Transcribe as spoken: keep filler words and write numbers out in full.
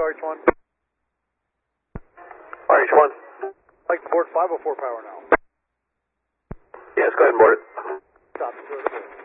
R H one. R H one. I'd like to board five oh four power now. Yes, go ahead and board it. Stop.